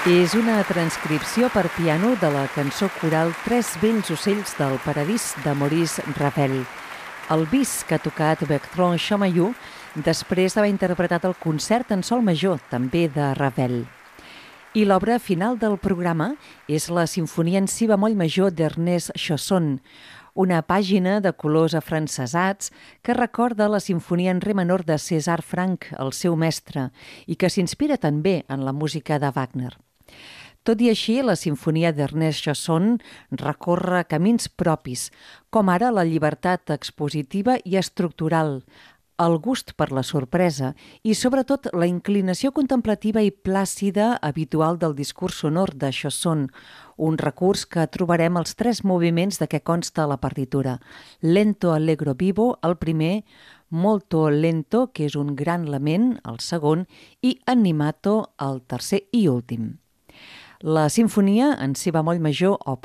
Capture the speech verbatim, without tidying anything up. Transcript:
És una transcripció per piano de la cançó coral Tres bells ocells del paradís de Maurice Ravel. El bis que ha tocat Bertrand Chamayou després d'haver interpretat el concert en sol major, també de Ravel. I l'obra final del programa és la Simfonia en si bemoll major d'Ernest Chausson, una pàgina de colors afrancesats que recorda la Simfonia en re menor de César Franck, el seu mestre, i que s'inspira també en la música de Wagner. Tot i així, la Simfonia d'Ernest Chausson recorre camins propis, com ara la llibertat expositiva i estructural, el gust per la sorpresa i, sobretot, la inclinació contemplativa i plàcida habitual del discurs sonor de Chausson, un recurs que trobarem als tres moviments de què consta la partitura. Lento, allegro, vivo, el primer, molto lento, que és un gran lament, el segon, i animato, el tercer i últim. La Simfonia en si bemoll major, op.